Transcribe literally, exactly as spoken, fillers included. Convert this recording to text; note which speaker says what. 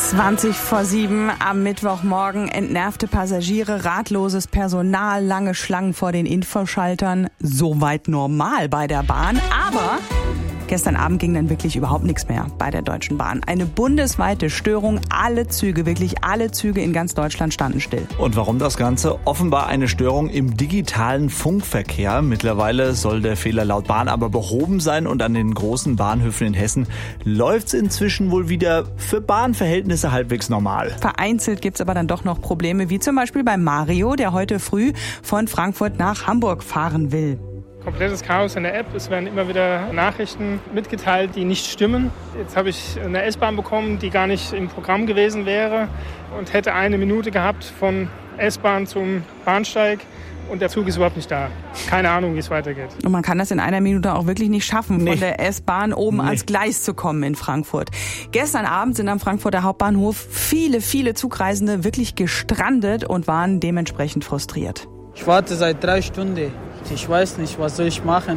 Speaker 1: zwanzig vor sieben am Mittwochmorgen. Entnervte Passagiere, ratloses Personal, lange Schlangen vor den Infoschaltern. Soweit normal bei der Bahn. Aber gestern Abend ging dann wirklich überhaupt nichts mehr bei der Deutschen Bahn. Eine bundesweite Störung. Alle Züge, wirklich alle Züge in ganz Deutschland standen still.
Speaker 2: Und warum das Ganze? Offenbar eine Störung im digitalen Funkverkehr. Mittlerweile soll der Fehler laut Bahn aber behoben sein und an den großen Bahnhöfen in Hessen läuft's inzwischen wohl wieder für Bahnverhältnisse halbwegs normal.
Speaker 1: Vereinzelt gibt's aber dann doch noch Probleme, wie zum Beispiel bei Mario, der heute früh von Frankfurt nach Hamburg fahren will.
Speaker 3: Komplettes Chaos in der App. Es werden immer wieder Nachrichten mitgeteilt, die nicht stimmen. Jetzt habe ich eine S-Bahn bekommen, die gar nicht im Programm gewesen wäre und hätte eine Minute gehabt von S-Bahn zum Bahnsteig. Und der Zug ist überhaupt nicht da. Keine Ahnung, wie es weitergeht.
Speaker 1: Und man kann das in einer Minute auch wirklich nicht schaffen,
Speaker 2: nee.
Speaker 1: von der S-Bahn oben
Speaker 2: nee.
Speaker 1: ans Gleis zu kommen in Frankfurt. Gestern Abend sind am Frankfurter Hauptbahnhof viele, viele Zugreisende wirklich gestrandet und waren dementsprechend frustriert.
Speaker 4: Ich warte seit drei Stunden. Ich weiß nicht, was soll ich machen.